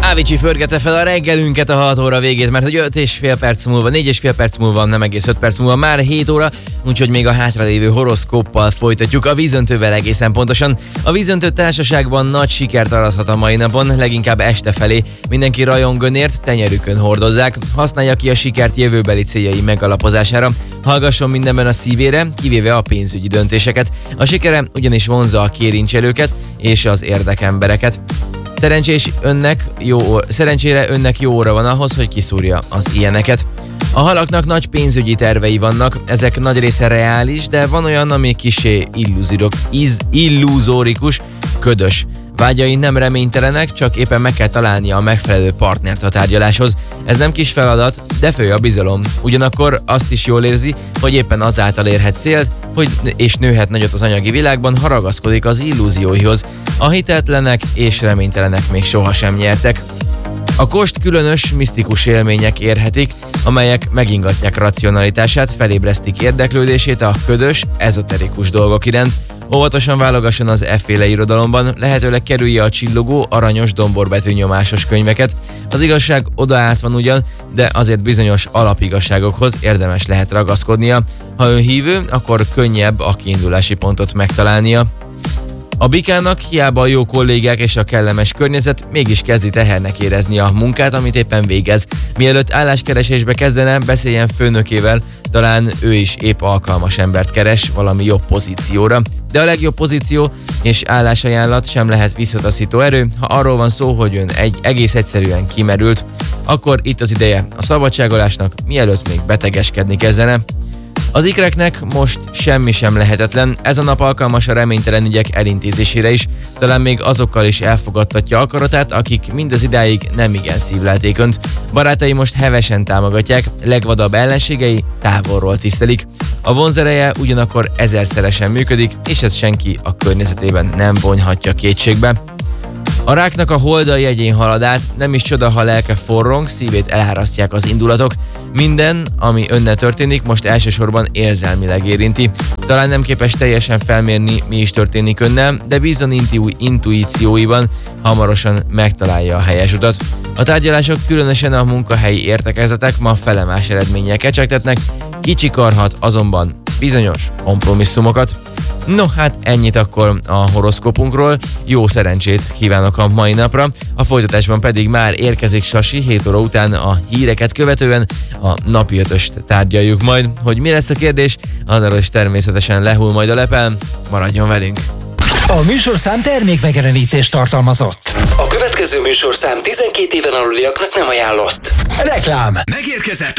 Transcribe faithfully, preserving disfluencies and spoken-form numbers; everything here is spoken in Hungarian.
Avicii pörgette fel a reggelünket a hat óra végét, mert hogy öt és fél perc múlva, négy és fél perc múlva, nem egész öt perc múlva, már hét óra, úgyhogy még a hátralévő horoszkóppal folytatjuk, a vízöntővel egészen pontosan. A vízöntő társaságban nagy sikert arathat a mai napon, leginkább este felé. Mindenki rajong önért, tenyerükön hordozzák, használja ki a sikert jövőbeli céljai megalapozására, hallgasson mindenben a szívére, kivéve a pénzügyi döntéseket. A sikere ugyanis vonzza a kérincselőket és az érdekembereket. Szerencsés önnek jó, szerencsére önnek jó óra van ahhoz, hogy kiszúrja az ilyeneket. A halaknak nagy pénzügyi tervei vannak, ezek nagy része reális, de van olyan, ami kisé illuzórikus, ködös. Vágyai nem reménytelenek, csak éppen meg kell találnia a megfelelő partnert a tárgyaláshoz. Ez nem kis feladat, de fő a bizalom. Ugyanakkor azt is jól érzi, hogy éppen azáltal érhet célt, hogy és nőhet nagyot az anyagi világban, ha ragaszkodik az illúzióihoz. A hitetlenek és reménytelenek még sohasem nyertek. A kost különös, misztikus élmények érhetik, amelyek megingatják racionalitását, felébresztik érdeklődését a ködös, ezoterikus dolgok iránt. Óvatosan válogasson az efféle irodalomban, lehetőleg kerülje a csillogó, aranyos, domborbetű nyomásos könyveket. Az igazság oda át van ugyan, de azért bizonyos alapigazságokhoz érdemes lehet ragaszkodnia. Ha ön hívő, akkor könnyebb a kiindulási pontot megtalálnia. A bikának hiába a jó kollégák és a kellemes környezet, mégis kezdi tehernek érezni a munkát, amit éppen végez. Mielőtt álláskeresésbe kezdene, beszéljen főnökével, talán ő is épp alkalmas embert keres valami jobb pozícióra. De a legjobb pozíció és állásajánlat sem lehet visszataszító erő, ha arról van szó, hogy ön egy egész egyszerűen kimerült, akkor itt az ideje a szabadságolásnak, mielőtt még betegeskedni kezdene. Az ikreknek most semmi sem lehetetlen, ez a nap alkalmas a reménytelen ügyek elintézésére is, talán még azokkal is elfogadtatja akaratát, akik mindez idáig nem igen szívlelték önt. Barátai most hevesen támogatják, legvadabb ellenségei távolról tisztelik. A vonzereje ugyanakkor ezerszeresen működik, és ez senki a környezetében nem vonhatja kétségbe. A ráknak a hold jegyén halad át, nem is csoda, ha lelke forrong, szívét elárasztják az indulatok. Minden, ami önnel történik, most elsősorban érzelmileg érinti. Talán nem képes teljesen felmérni, mi is történik önnel, de bízzon intu- intuícióiban, hamarosan megtalálja a helyes utat. A tárgyalások, különösen a munkahelyi értekezletek ma felemás eredménnyel kecsegtetnek, kicsikarhat azonban bizonyos kompromisszumokat. No, hát ennyit akkor a horoszkópunkról, jó szerencsét kívánok a mai napra, a folytatásban pedig már érkezik Sasi, hét óra után a híreket követően a napi ötöst tárgyaljuk majd. Hogy mi lesz a kérdés, arról is természetesen lehull majd a lepel, maradjon velünk! A műsorszám termékmegjelenítést tartalmazott. A következő műsorszám tizenkét éven aluliaknak nem ajánlott. Reklám. Megérkezett